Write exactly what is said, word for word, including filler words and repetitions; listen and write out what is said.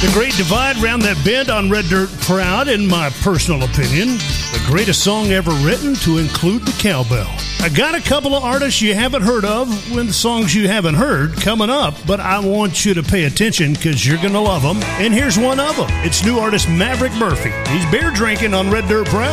The Great Divide round that bend on Red Dirt Proud, in my personal opinion, the greatest song ever written to include the cowbell. I got a couple of artists you haven't heard of with songs you haven't heard coming up, but I want you to pay attention because you're going to love them. And here's one of them. It's new artist Maverick Murphy. He's beer drinking on Red Dirt Proud.